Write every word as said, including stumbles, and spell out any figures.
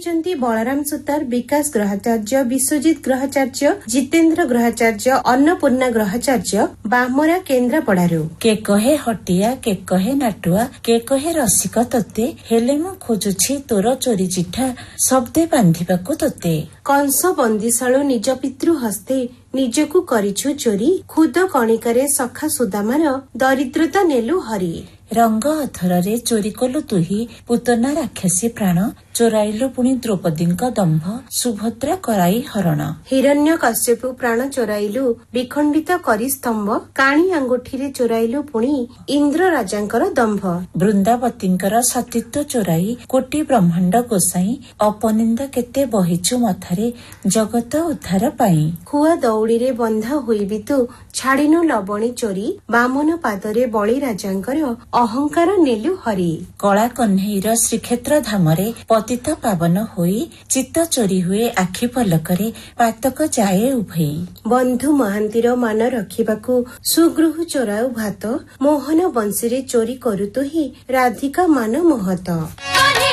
लिखिचंती बलराम सुतार, विकास ग्रहाचार्य, विश्वजित ग्रहाचार्य, जितेन्द्र ग्रहाचार्य, अन्नपूर्णा ग्रहाचार्य, बामरा केन्द्रापड़ारू। के कहे हटिया, के कहे नाटुआ, के कहे रसिक तोते, हेले मु खोजुछि तोर चोरी चिठा, शब्दे बांधिबाकु तोते। कंस बंदिशालु निज पितृ हस्ते, निजकु करिछु चोरी, खुद कणिकारे सखा सुदामार, दरिद्रता नेलु हरि। रंग अथरे चोरी कलु तुही, पुतना राक्षसी प्राण, चोराइलु पुणी द्रौपदीଙ୍କ दंभ, सुभद्रा कराई हरण। हिरण्य कश्यपु प्राण चोराइलु, विखंडित करी स्तंभ, काणी आंगुठीरे चोराइलु पुणी इंद्र राजांकर दंभ। बृंदावतींकर सतीत्व चोराई, कोटि ब्रह्मांड गोसाई, अपनिंदा केते बहिचु मथारे, जगत उद्धार पाई। खुआ दौड़ीरे बंधा होइबि तु, छाड़िनु लबणी चोरी, बामन पादरे बळी राजांकर अहंकार नेलु हरि। कला कन्हईर श्रीक्षेत्र धामरे पतित पावन होई, चित्त चोरी हुए आखि पलकरे, पातक जाए उभई। बंधु महांतीर मान रखिबाकू सुगृह चोराउ भात, मोहन बंशीरे चोरी करू तुही, राधिका मान महत।